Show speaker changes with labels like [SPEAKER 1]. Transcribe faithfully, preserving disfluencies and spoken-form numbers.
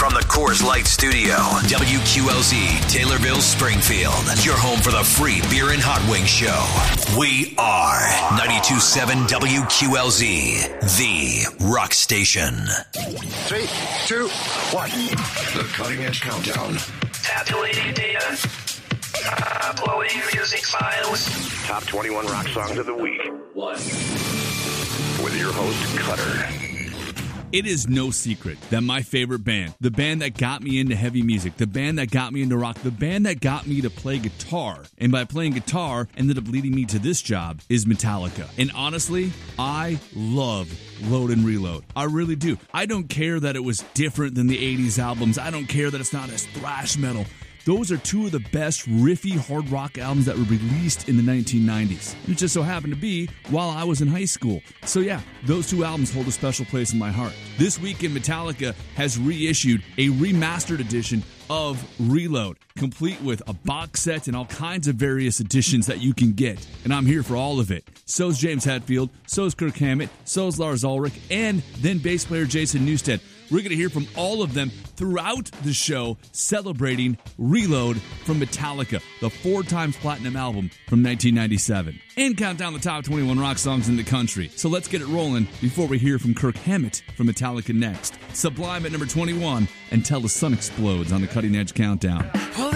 [SPEAKER 1] From the Coors Light Studio, W Q L Z, Taylorville, Springfield. Your home for the free beer and hot wing show. We are ninety-two point seven W Q L Z, the rock station.
[SPEAKER 2] Three, two, one.
[SPEAKER 3] The Cutting Edge Countdown.
[SPEAKER 4] Tabulating data. Uploading music files.
[SPEAKER 3] Top twenty-one rock songs of the week.
[SPEAKER 4] One.
[SPEAKER 3] With your host, Cutter.
[SPEAKER 5] It is no secret that my favorite band, the band that got me into heavy music, the band that got me into rock, the band that got me to play guitar, and by playing guitar ended up leading me to this job, is Metallica. And honestly, I love Load and Reload. I really do. I don't care that it was different than the eighties albums. I don't care that it's not as thrash metal. Those are two of the best riffy hard rock albums that were released in the nineteen nineties. It just so happened to be while I was in high school. So yeah, those two albums hold a special place in my heart. This weekend, Metallica has reissued a remastered edition of Reload, complete with a box set and all kinds of various editions that you can get. And I'm here for all of it. So's James Hetfield, so's Kirk Hammett, so's Lars Ulrich, and then bass player Jason Newsted. We're going to hear from all of them throughout the show celebrating Reload from Metallica, the four times platinum album from nineteen ninety-seven. And count down the top twenty-one rock songs in the country. So let's get it rolling before we hear from Kirk Hammett from Metallica next. Sublime at number twenty-one, Until the Sun Explodes on the Cutting Edge Countdown.